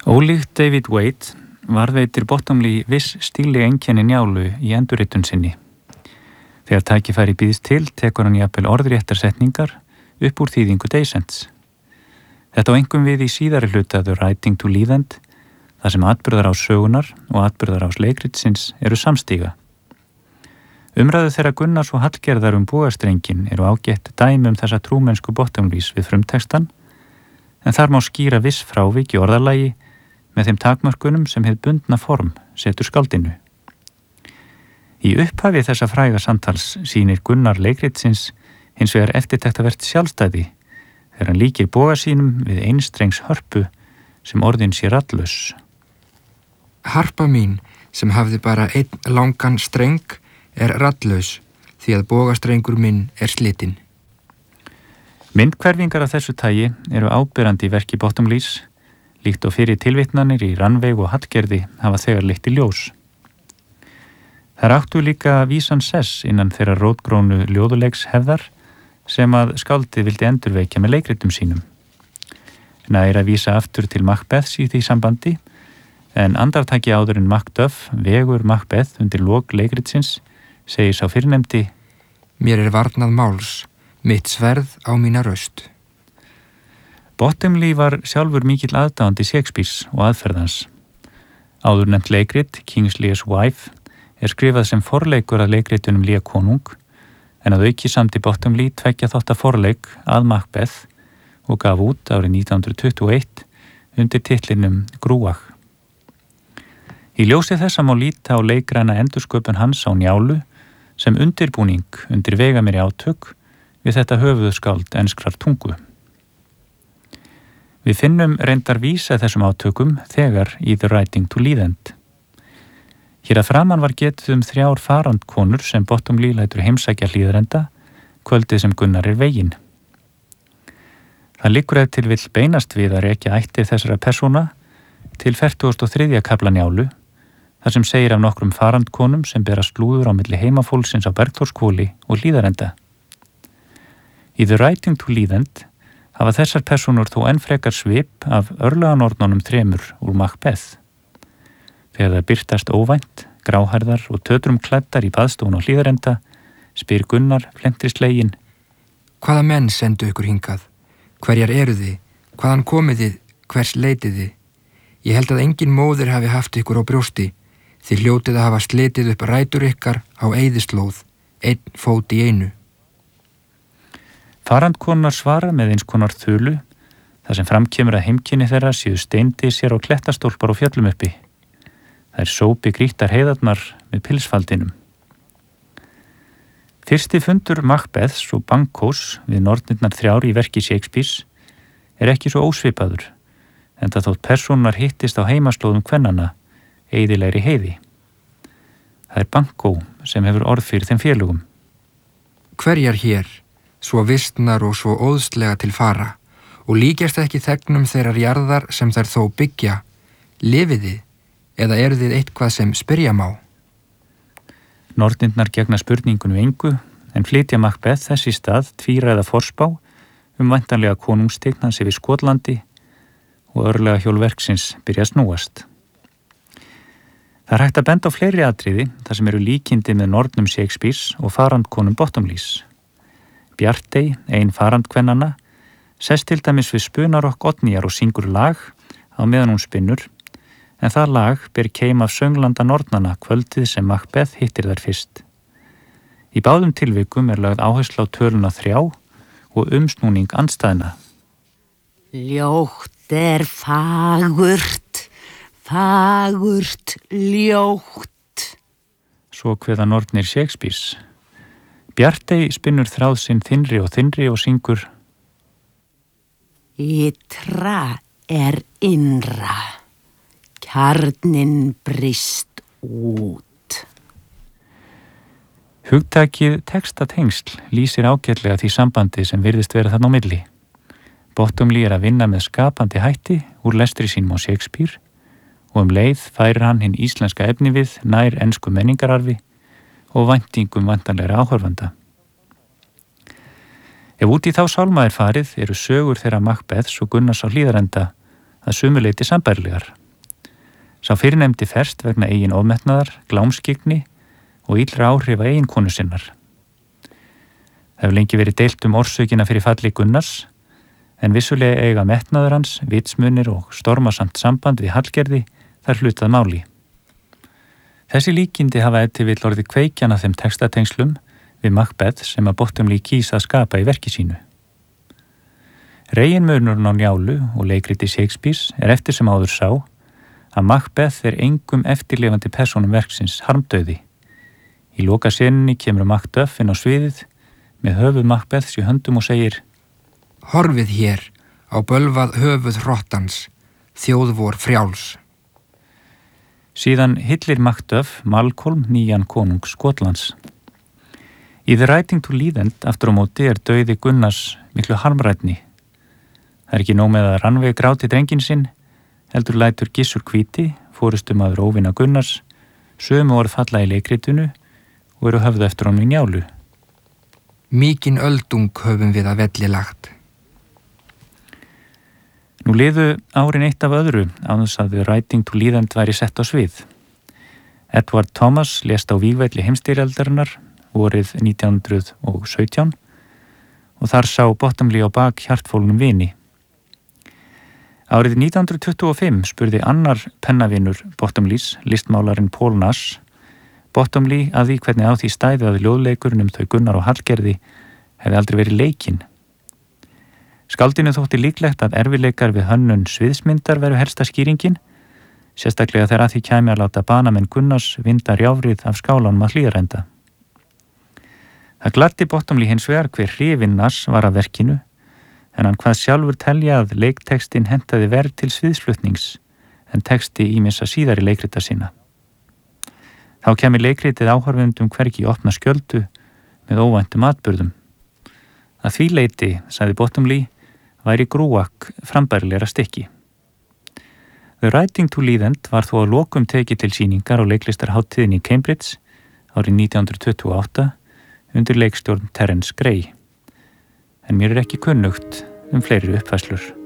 Ólíkt David Waite varðveitir Bottomley viss stíli einkenni Njálu í endurritun sinni. Þegar tækifæri býðst til, tekur hann jafnvel orðréttar setningar upp úr þýðingu Deisents. Þetta á einkum við í síðari hluta The Writing to Leave End, þar sem atburðarás sögunar og atburðarás leikritsins eru samstíga. Umræðu þeirra Gunnars og Hallgerðar bogastrenginn eru ágætt dæmi þessa trúmennsku Bottomleys við frumtextan, en þar má skýra viss frávik í orðalagi með þeim takmörkunum sem hið bundna form setur skáldinu. Í upphafi þessa fræga samtals sýnir Gunnar leikritsins hins vegar eftirtektavert sjálfstæði þegar hann líkir boga sínum við einstrengs hörpu sem orðin sé raddlaus. Harpa mín sem hafði bara einn langan streng er raddlaus því að bogastrengur minn er slitinn. Myndhverfingar af þessu tagi eru áberandi í verki Bottomleys, líkt og fyrir tilvitnanir í Rannveig og Hallgerði hafa þegar leitt í ljós. Þær áttu líka vísan sess innan þeirra rótgrónu ljóðuleiks hefðar sem að skáldið vildi endurvekja með leikritum sínum. Nær að vísa aftur til Macbeths í því sambandi, en andartaki áður en Macduff vegur Macbeth undir lok leikritsins segir sá fyrrnefndi: Mér er varnað máls, mitt sverð á mína raust. Bottomley var sjálfur mikill aðdáandi Shakespeares og aðferðans. Áður nefnt leikrit, King's Lear's Wife, er skrifað sem forleikur að leikritunum Lear konung, en að auki samdi Bottomley tveggja þátta forleik að Macbeth og gaf út árið 1921 undir titlinum Grúach. Í ljósi þessa má líta á leikræna endursköpun hans á Njálu sem undirbúning undir vegameri átök við þetta höfuðskáld enskrar tungu. Við finnum reyndar vísa þessum átökum þegar í The Writing to Leave End. Hér að framan var getið 3 farandkonur sem Bottomley lætur heimsækja Hlíðarenda kvöldið sem Gunnar er veginn. Það liggur ef til vill beinast við að rekja ættir þessara persóna til 43. kafla Njálu, þar sem segir af nokkrum farandkonum sem bera slúður á milli heimafólksins á Bergþórshvoli og Hlíðarenda. Í The Writing to Leave End hafa þessar persónur þó enn frekar svip af örlaganornunum 3 úr Macbeth. Þegar það birtast óvænt, gráhærðar og tötrum klæddar í baðstofun á Hlíðarenda, spyr Gunnar flentrislegin: Hvaða menn sendu ykkur hingað? Hverjar eru þið? Hvaðan komið þið? Hvers leitið þið? Ég held að engin móðir hafi haft ykkur á brjósti. Þið hljótið að hafa slitið upp rætur ykkar á eyðislóð, einn fót í einu. Farandkonar svara með eins konar þulu, þar sem framkemur að heimkynni þeirra séu steindisjar og klettastólpar á fjöllum uppi. Þær sópi grýttar heiðarnar með pilsfaldinum. Fyrsti fundur Macbeths og Bankos við nornirnar 3 í verki Shakespeares er ekki svo ósvipaður, enda þótt persónar hittist á heimaslóðum kvennanna, eyðilegri heiði. Það er Banko sem hefur orð fyrir þeim félögum. Hverjar hér, svo vistnar og svo óðslega til fara, og líkjast ekki þegnum þeirrar jarðar sem þær þó byggja, lifið þið, eða eru þið eitthvað sem spyrja má? Nornirnar gegna spurningunum engu, en flytja Macbeth þess í stað tvíræða forspá væntanlega konungstign hans yfir Skotlandi og örlega hjólverksins byrja að snúast. Það er hægt að benda á fleiri atriði þar sem eru líkindi með nornum Shakespeares og farandkonum Bottomleys. Bjartey, ein farandkvennanna, sest til dæmis við spunarokk Oddnýjar og syngur lag á meðan hún spinnur, en það lag ber keim af sönglanda nornanna kvöldið sem Macbeth hittir þær fyrst. Í báðum tilvikum er lögð áhersla á töluna 3 og umsnúning andstæðna. Ljótt er fagurt, fagurt ljótt. Svo kveða nornir Shakespeares. Bjartey spinnur þráð sinn þynnri og syngur: Ytra er innra, kjarninn brýst út. Hugtakið textatengsl lýsir ágætlega því sambandi sem virðist vera þarna á milli. Bottomley er að vinna með skapandi hætti úr lestri sínum á Shakespeare og leið færir hann hinn íslenska efnivið nær ensku menningararfi og væntingum væntanlegra áhorfanda. Ef út í þá sálma er farið eru sögur þeirra Macbeths og Gunnars á Hlíðarenda að sumuleyti sambærilegar. Sá fyrirnefndi ferst vegna eigin ofmetnaðar, glámskyggni og illra áhrifa eiginkonu sinnar. Það hefur lengi verið deilt orsökina fyrir falli Gunnars, en vissulega eiga metnaður hans, vitsmunir og stormasamt samband við Hallgerði þar hlutað máli. Þessi líkindi hafa ef til vill orðið kveikjan af þeim textatengslum við Macbeth sem að Bottomley kýs að skapa í verki sínu. Reginmunurinn á Njálu og leikriti Shakespeares eftir sem áður sá að Macbeth engum eftirlifandi persónum verksins harmdauði. Í lokaseninni kemur Macduff inn á sviðið með höfuð Macbeths í höndum og segir: Horfið hér á bölvað höfuð hrottans, þjóð vor frjáls. Síðan hyllir Macduff Malcolm, nýjan konung Skotlands. Í The Writing to Leland aftur á móti dauði Gunnars miklu harmrænni. Það ekki nóg með að Rannveig gráti drenginn sinn, heldur lætur Gissur hvíti, forystumaður óvina Gunnars, sömu orð falla í leikritinu og eru höfðu eftir honum í Njálu. Mikinn öldung höfum við að velli lagt. Nú liðu árin eitt af öðru án þess að The Writing to Leland væri sett á svið. Edward Thomas lést á vígvelli heimsstyrjaldarinnar vorið 1917 og þar sá Bottomley á bak hjartfólnum vini. Árið 1925 spurði annar pennavinur Bottomleys, listmálarinn Paul Nash, Bottomley að því hvernig á því stæði að ljóðleikurinn þau Gunnar og Hallgerði hefði aldrei verið leikinn. Skáldinu þótti líklegt að erfileikar við hönnun sviðsmyndar veru helsta skýringin, sérstaklega þegar að því kæmi að láta banamenn Gunnars vinda rjáfrið af skálanum að Hlíðarenda. Það gladdi Bottomley hins vegar hver hrifinn Nash var af verkinu, en hann hvað sjálfur telja að leiktextin hentaði verð til sviðsflutnings en texti ýmissa síðari leikrita sína. Þá kemur leikritið áhorfendum hvergi opna skjöldu með óvæntum atburðum. Að því leyti, sagði Bottomley, væri grúak frambærilegra stykki. The Writing to Leland var þó að lokum tekið til sýningar á leiklistarhátíðinni í Cambridge árið 1928 undir leikstjórn Terence Gray. En mér ekki kunnugt fleiri uppfærslur.